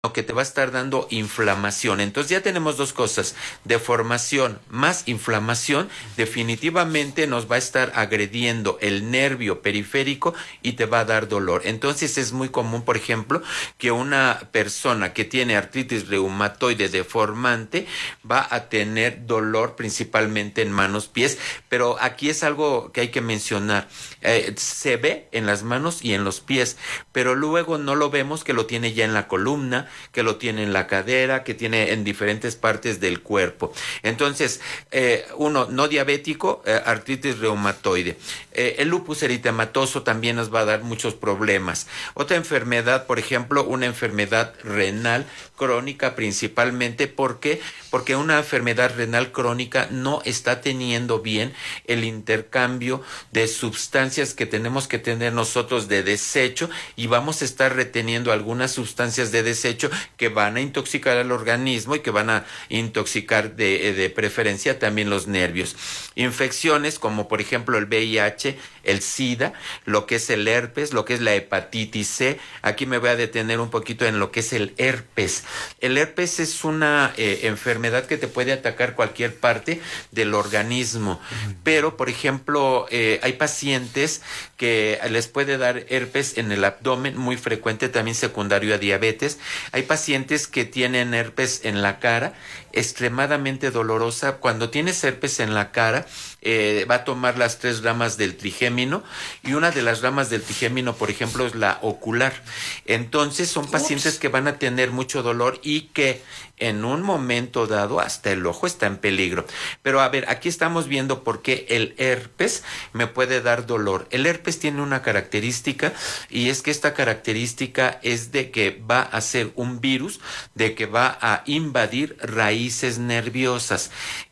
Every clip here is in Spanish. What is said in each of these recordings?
que te va a estar dando inflamación. Entonces ya tenemos dos cosas, deformación más inflamación, definitivamente nos va a estar agrediendo el nervio periférico y te va a dar dolor. Entonces es muy común, por ejemplo, que una persona que tiene artritis reumatoide deformante va a tener dolor principalmente en manos, pies, pero aquí es algo que hay que mencionar. Se ve en las manos y en los pies, pero luego no lo vemos que lo tiene ya en la columna, que lo tiene en la cadera, que tiene en diferentes partes del cuerpo. Entonces, uno no diabético, artritis reumatoide. El lupus eritematoso también nos va a dar muchos problemas. Otra enfermedad, por ejemplo, una enfermedad renal crónica principalmente. ¿Por qué? Porque una enfermedad renal crónica no está teniendo bien el intercambio de sustancias que tenemos que tener nosotros de desecho, y vamos a estar reteniendo algunas sustancias de desecho que van a intoxicar al organismo y que van a intoxicar de preferencia también los nervios. Infecciones como por ejemplo el VIH, el SIDA, lo que es el herpes, lo que es la hepatitis C. Aquí me voy a detener un poquito en lo que es el herpes. El herpes es una enfermedad que te puede atacar cualquier parte del organismo, pero por ejemplo hay pacientes que les puede dar herpes en el abdomen, muy frecuente, también secundario a diabetes. Hay pacientes que tienen herpes en la cara, extremadamente dolorosa. Cuando tienes herpes en la cara, va a tomar las 3 ramas del trigémino, y una de las ramas del trigémino, por ejemplo, es la ocular. Entonces son pacientes que van a tener mucho dolor y que en un momento dado hasta el ojo está en peligro. Pero a ver, aquí estamos viendo por qué el herpes me puede dar dolor. El herpes tiene una característica, y es que esta característica es de que va a ser un virus, de que va a invadir raíces nerviosas.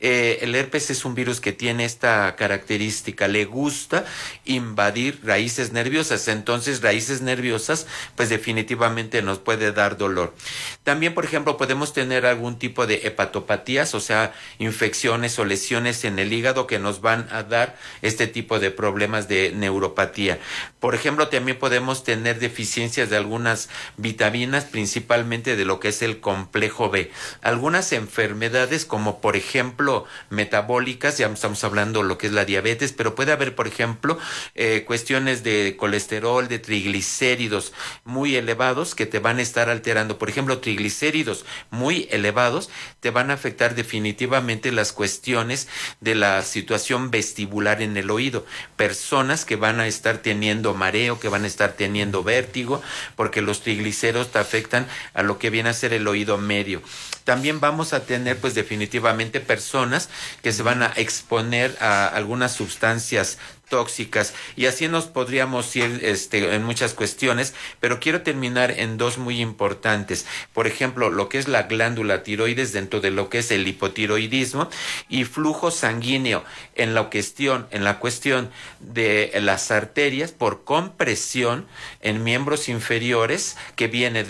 El herpes es un virus que tiene esta característica, le gusta invadir raíces nerviosas. Entonces raíces nerviosas pues definitivamente nos puede dar dolor. También, por ejemplo, podemos tener algún tipo de hepatopatías, o sea, infecciones o lesiones en el hígado que nos van a dar este tipo de problemas de neuropatía. Por ejemplo, también podemos tener deficiencias de algunas vitaminas, principalmente de lo que es el complejo B. Algunas enfermedades como por ejemplo metabólicas, ya estamos hablando lo que es la diabetes, pero puede haber por ejemplo cuestiones de colesterol, de triglicéridos muy elevados que te van a estar alterando. Por ejemplo, triglicéridos muy elevados te van a afectar definitivamente las cuestiones de la situación vestibular en el oído. Personas que van a estar teniendo mareo, que van a estar teniendo vértigo, porque los triglicéridos te afectan a lo que viene a ser el oído medio. También vamos a tener pues definitivamente personas que se van a exponer a algunas sustancias tóxicas, y así nos podríamos ir en muchas cuestiones, pero quiero terminar en dos muy importantes. Por ejemplo, lo que es la glándula tiroides dentro de lo que es el hipotiroidismo, y flujo sanguíneo en la cuestión de las arterias por compresión en miembros inferiores que vienen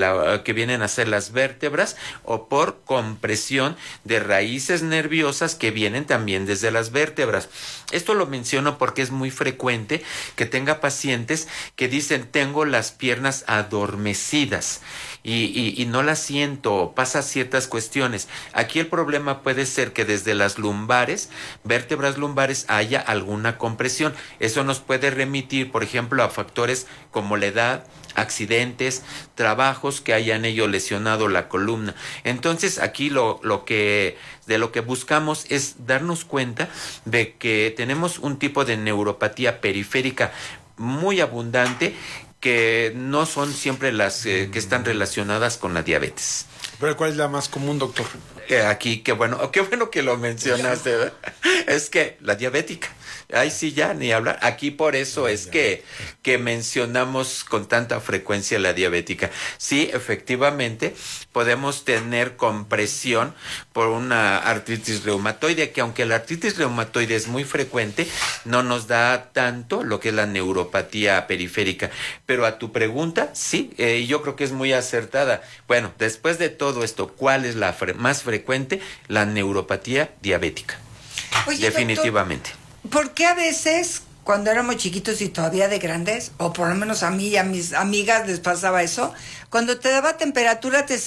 a ser las vértebras, o por compresión de raíces nerviosas que vienen también desde las vértebras. Esto lo menciono porque es muy frecuente que tenga pacientes que dicen: tengo las piernas adormecidas y no las siento, pasa ciertas cuestiones. Aquí el problema puede ser que desde las lumbares, vértebras lumbares, haya alguna compresión. Eso nos puede remitir, por ejemplo, a factores como la edad, accidentes, trabajos que hayan ello lesionado la columna. Entonces aquí lo que buscamos es darnos cuenta de que tenemos un tipo de neuropatía periférica muy abundante, que no son siempre las que están relacionadas con la diabetes. ¿Pero cuál es la más común, doctor? Aquí, qué bueno que lo mencionaste, ¿verdad? Es que la diabética. Ay, sí, ya, ni hablar. Aquí por eso es que mencionamos con tanta frecuencia la diabética. Sí, efectivamente, podemos tener compresión por una artritis reumatoide, que aunque la artritis reumatoide es muy frecuente, no nos da tanto lo que es la neuropatía periférica. Pero a tu pregunta, sí, yo creo que es muy acertada. Bueno, después de todo esto, ¿cuál es la más frecuente? La neuropatía diabética. Oye, definitivamente. Doctor, ¿por qué a veces cuando éramos chiquitos y todavía de grandes, o por lo menos a mí y a mis amigas les pasaba eso, cuando te daba temperatura te